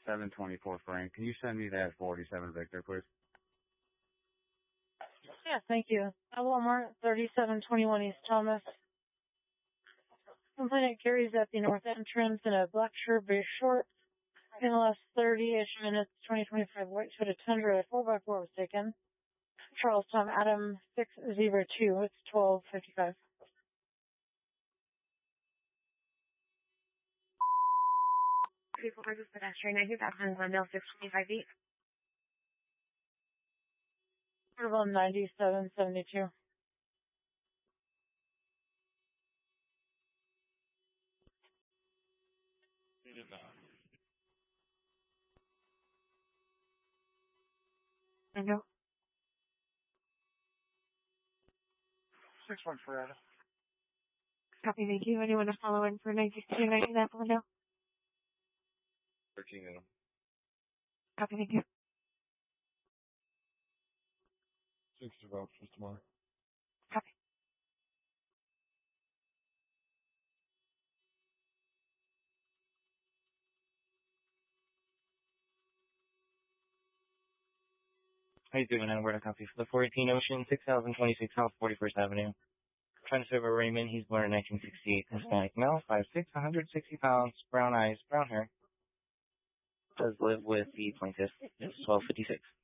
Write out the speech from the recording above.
3724 Frank. Can you send me that 47 Victor, please? Yeah, thank you. At Walmart, 3721 East Thomas. Complainant carries at the north entrance in a black shirt, beige shorts. In the last 30-ish minutes, 2025 white Toyota Tundra 4x4 was taken. Charles Tom Adam 602. It's 12:55. People are just pedestrian. I think that's on Glendale 625 feet. Portable 9772. Window. 614 Copy, thank you. Anyone to follow in for 96290 that window? 13 in them. Copy, thank you. 6 vouchers tomorrow. Copy. How you doing? I'm Word copy for the 418 Ocean, 6026 South 41st Avenue. Trying to serve a Raymond. He's born in 1968. Hispanic male, 5'6", 160 pounds, brown eyes, brown hair. Does live with the plaintiff. It's 1256.